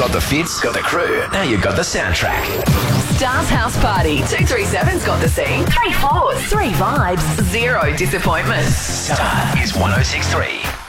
Got the fits, got the crew, now you've got the soundtrack. Stars House Party. 237's got the scene. 3 fours, 3 vibes, 0 disappointment. Star is 106.3.